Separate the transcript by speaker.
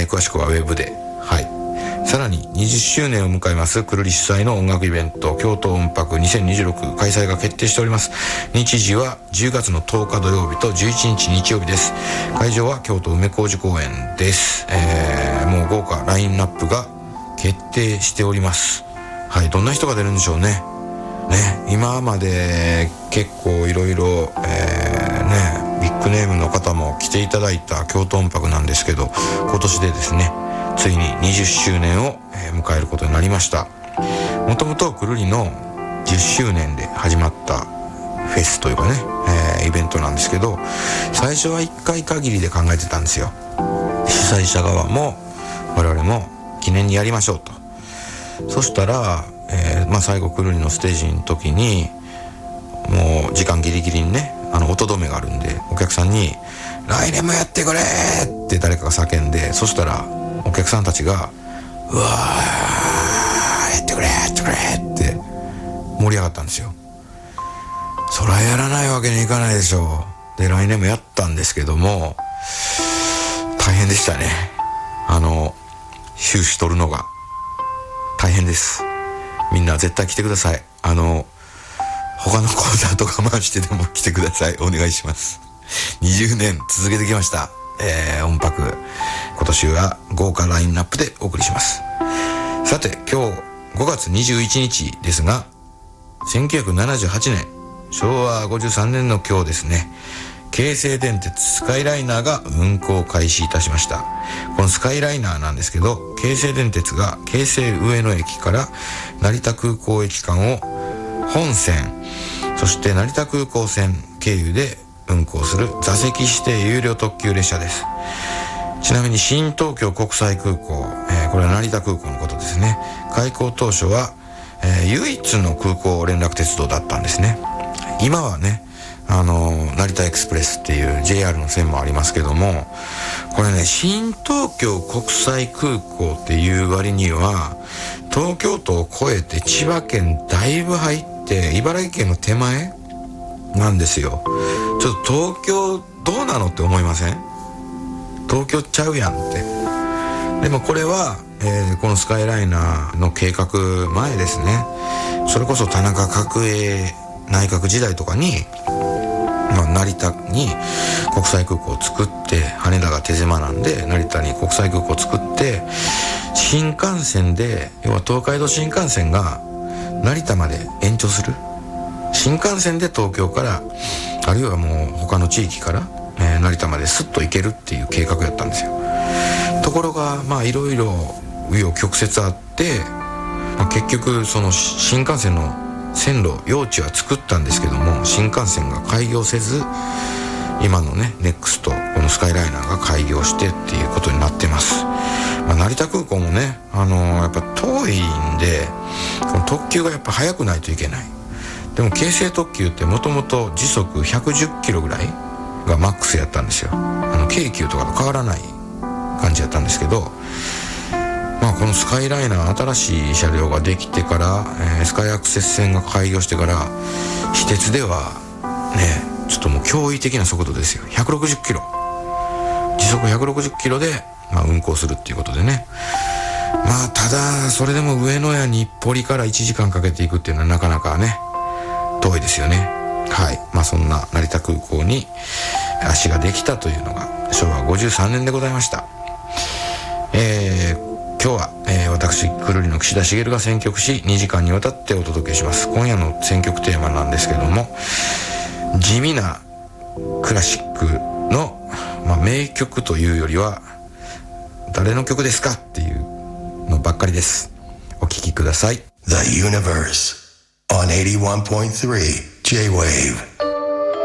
Speaker 1: 詳しくはウェブで。はい。さらに20周年を迎えますくるり主催の音楽イベント京都音楽2026開催が決定しております。日時は10月の10日土曜日と11日日曜日です。会場は京都梅小路公園です。もう豪華ラインナップが決定しております。はい、どんな人が出るんでしょうね。今まで結構いろいろビッグネームの方も来ていただいた京都音楽なんですけど、今年でですねついに20周年を迎えることになりました。もともとくるりの10周年で始まったフェスというかね、イベントなんですけど、最初は1回限りで考えてたんですよ。主催者側も我々も記念にやりましょうと。そしたら、最後くるりのステージの時にもう時間ギリギリにね音止めがあるんで、お客さんに来年もやってくれって誰かが叫んで、そしたらお客さんたちがうわーやってくれって盛り上がったんですよ。そらやらないわけにいかないでしょう。で来年もやったんですけども大変でしたね。収支取るのが大変です。みんな絶対来てください。他のコンサート我慢してでも来てください。お願いします。20年続けてきました音楽。今年は豪華ラインナップでお送りします。さて今日5月21日ですが、1978年昭和53年の今日ですね、京成電鉄スカイライナーが運行開始いたしました。このスカイライナーなんですけど、京成電鉄が京成上野駅から成田空港駅間を本線、そして成田空港線経由で運行する座席指定有料特急列車です。ちなみに新東京国際空港、これは成田空港のことですね。開港当初は、唯一の空港連絡鉄道だったんですね。今はね成田エクスプレスっていう JR の線もありますけども、これね新東京国際空港っていう割には東京都を越えて千葉県だいぶ入って茨城県の手前なんですよ。ちょっと東京どうなのって思いません？東京ちゃうやんって。でもこれは、このスカイライナーの計画前ですね。それこそ田中角栄内閣時代とかに、成田に国際空港を作って、羽田が手狭なんで成田に国際空港を作って、新幹線で要は東海道新幹線が成田まで延長する、新幹線で東京からあるいはもう他の地域から、成田までスッと行けるっていう計画やったんですよ。ところがいろいろ紆余曲折あって、結局その新幹線の線路用地は作ったんですけども、新幹線が開業せず、今のねネクストこのスカイライナーが開業してっていうことになってます。成田空港もねやっぱ遠いんで、この特急がやっぱ速くないといけない。でも京成特急ってもともと時速110キロぐらいがマックスやったんですよ。京急とかと変わらない感じやったんですけど、このスカイライナー新しい車両ができてから、スカイアクセス線が開業してから私鉄ではねちょっともう驚異的な速度ですよ。160キロ時速160キロで、運行するっていうことでね。ただそれでも上野や日暮里から1時間かけていくっていうのはなかなかね遠いですよね。はい。そんな成田空港に足ができたというのが昭和53年でございました。今日は、私くるりの岸田茂が選曲し2時間にわたってお届けします。今夜の選曲テーマなんですけども、地味なクラシックの、名曲というよりは誰の曲ですかっていうのばっかりです。お聴きください。
Speaker 2: The Universe on 81.3 J-Wave